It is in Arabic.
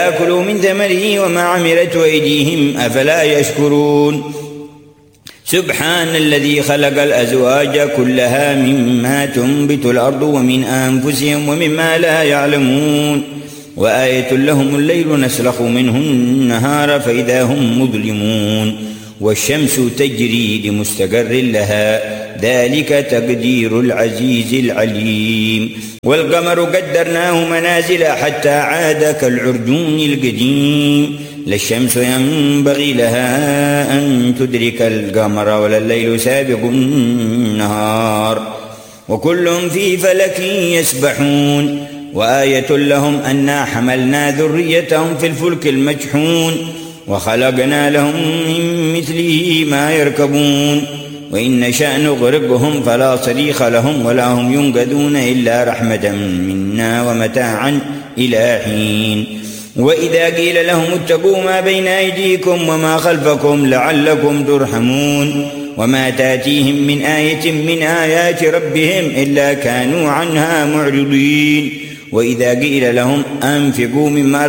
يأكلوا من ثمره وما عملته أيديهم أفلا يشكرون. سبحان الذي خلق الأزواج كلها مما تنبت الأرض ومن أنفسهم ومما لا يعلمون. وآية لهم الليل نسلخ منه النهار فإذا هم مظلمون. والشمس تجري لمستقر لها ذلك تقدير العزيز العليم. والقمر قدرناه منازل حتى عاد كالعرجون القديم. لا الشمس ينبغي لها أن تدرك القمر ولا الليل سابق النهار وكل في فلك يسبحون. وآية لهم أنا حملنا ذريتهم في الفلك المجحون وخلقنا لهم من مثله ما يركبون. وإن نشأ نغرقهم فلا صريخ لهم ولا هم ينقذون إلا رحمة منا ومتاعا إلى حين. وإذا قيل لهم اتقوا ما بين أيديكم وما خلفكم لعلكم ترحمون. وما تأتيهم من آية من آيات ربهم إلا كانوا عنها معرضين. وإذا قيل لهم أنفقوا مما